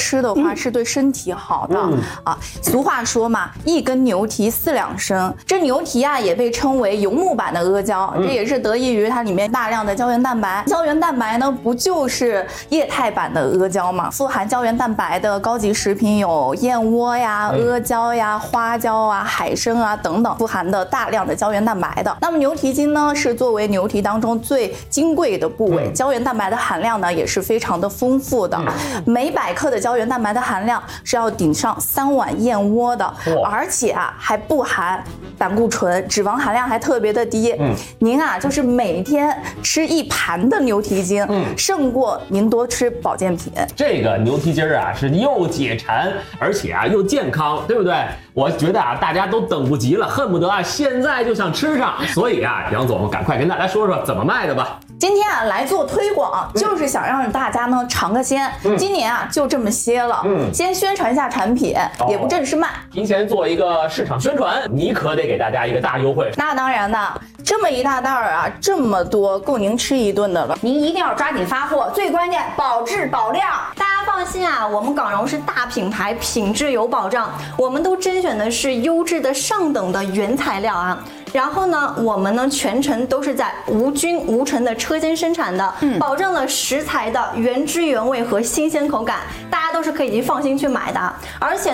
吃的话是对身体好的啊。俗话说嘛，一根牛蹄4两生。这牛蹄啊也被称为游牧版的阿胶，这也是得益于它里面大量的胶原蛋白。胶原蛋白呢，不就是液态版的阿胶吗？富含胶原蛋白的高级食品有燕窝呀、阿胶呀、花椒啊、海参啊等等，富含的大量的胶原蛋白的。那么牛蹄筋呢，是作为牛蹄当中最金贵的部位，胶原蛋白的含量呢也是非常的丰富的。每100克的胶原蛋白的含量是要顶上3碗燕窝的，而且啊还不含胆固醇，脂肪含量还特别的低。您啊就是每天吃1盘的牛蹄筋，胜过您多吃保健品。 这个牛蹄筋啊是又解馋，而且啊又健康，对不对？我觉得啊大家都等不及了，恨不得啊现在就想吃上。所以啊，杨总赶快跟大家说说怎么卖的吧。 今天啊来做推广，就是想让大家呢尝个鲜。今年啊就这么些了，先宣传一下产品，也不正式卖， 提前做一个市场宣传，你可得给大家一个大优惠。 那当然的，这么一大袋啊，这么多，够您吃一顿的了。 您一定要抓紧发货，最关键保质保量。大家放心啊，我们港荣是大品牌，品质有保障，我们都甄选的是优质的上等的原材料啊。然后呢，我们呢全程都是在无菌无尘的车间生产的，保证了食材的原汁原味和新鲜口感，大家都是可以放心去买的。而且